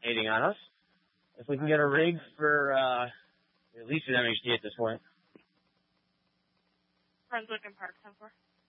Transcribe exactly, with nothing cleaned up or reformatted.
hating on us. If we can get a rig for uh, at least an M H D at this point. Brunswick and Park, ten four.